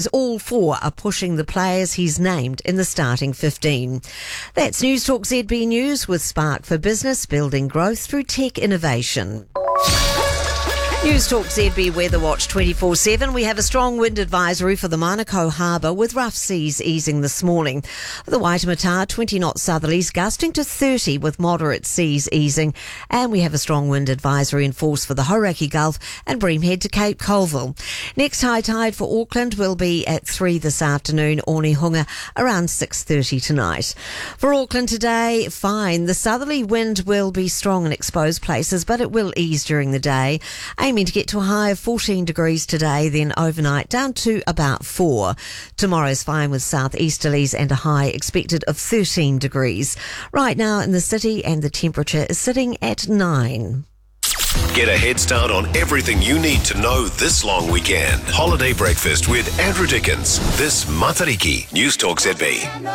says all four are pushing the players he's named in the starting 15. That's News Talk ZB News with Spark for Business, building growth through tech innovation. News Talk ZB Weather Watch 24/7. We have a strong wind advisory for the Manukau Harbour with rough seas easing this morning. The Waitemata 20 knot southerlies gusting to 30 with moderate seas easing. And we have a strong wind advisory in force for the Hauraki Gulf and Breamhead to Cape Colville. Next high tide for Auckland will be at 3 this afternoon, Ornihunga around 6:30 tonight. For Auckland today, fine. The southerly wind will be strong in exposed places, but it will ease during the day. Aiming to get to a high of 14 degrees today, then overnight down to about 4. Tomorrow's fine with southeasterlies and a high expected of 13 degrees. Right now in the city, and the temperature is sitting at 9. Get a head start on everything you need to know this long weekend. Holiday breakfast with Andrew Dickens. This Matariki. News Talk ZB.